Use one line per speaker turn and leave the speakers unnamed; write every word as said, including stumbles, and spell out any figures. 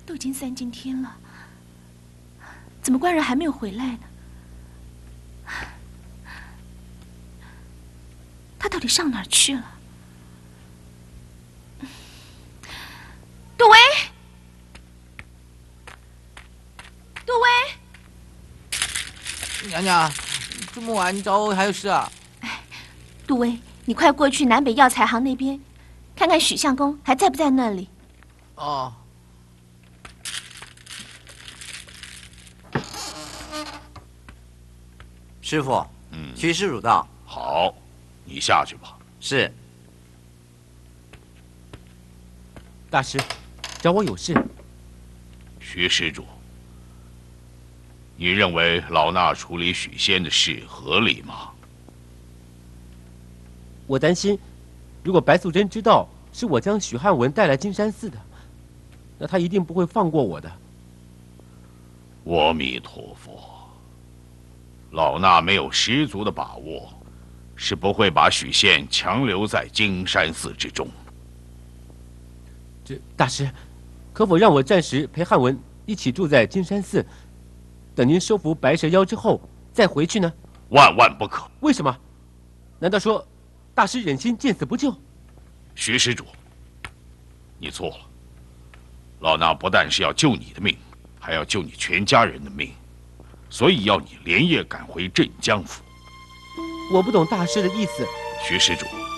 都已经三更天了，怎么官人还没有回来呢？他到底上哪儿去了？杜威，杜威，
娘娘，这么晚你找我还有事啊？
哎，杜威，你快过去南北药材行那边，看看许相公还在不在那里。
哦。
师傅，
嗯，
许施主到。
好，你下去吧。
是。
大师，找我有事。
徐施主，你认为老衲处理许仙的事合理吗？
我担心，如果白素贞知道是我将许汉文带来金山寺的，那她一定不会放过我的。
阿弥陀佛。老衲没有十足的把握，是不会把许仙强留在金山寺之中。
这大师，可否让我暂时陪汉文一起住在金山寺，等您收服白蛇妖之后再回去呢？
万万不可！
为什么？难道说大师忍心见死不救？
徐施主，你错了。老衲不但是要救你的命，还要救你全家人的命。所以要你连夜赶回镇江府。
我不懂大师的意思。
徐施主，